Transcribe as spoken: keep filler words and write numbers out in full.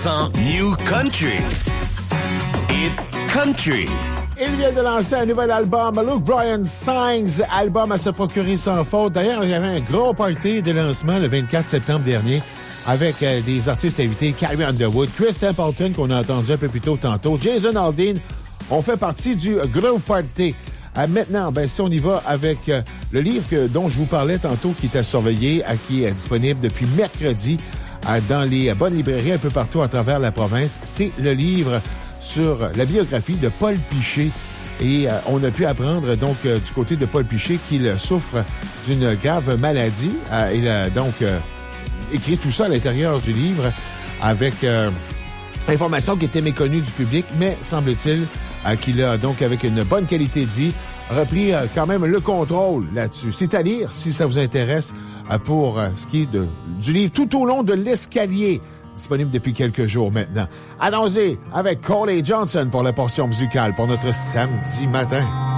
cent New Country. Hit Country. Il vient de lancer un nouvel album, Luke Bryan Signs, album à se procurer sans faute. D'ailleurs, il y avait un gros party de lancement le vingt-quatre septembre dernier avec euh, des artistes invités, Carrie Underwood, Chris Stapleton, qu'on a entendu un peu plus tôt tantôt, Jason Aldean, ont fait partie du gros party. Euh, maintenant, ben, si on y va avec euh, le livre que, dont je vous parlais tantôt, qui était surveillé, euh, qui est disponible depuis mercredi euh, dans les bonnes librairies un peu partout à travers la province, c'est le livre sur la biographie de Paul Piché. Et euh, on a pu apprendre donc euh, du côté de Paul Piché qu'il souffre d'une grave maladie. Euh, il a donc euh, écrit tout ça à l'intérieur du livre avec euh, information qui était méconnue du public, mais semble-t-il euh, qu'il a donc, avec une bonne qualité de vie, repris euh, quand même le contrôle là-dessus. C'est à lire si ça vous intéresse euh, pour euh, ce qui est de, du livre Tout au long de l'escalier, disponible depuis quelques jours maintenant. Allons-y avec Coley Johnson pour la portion musicale pour notre samedi matin.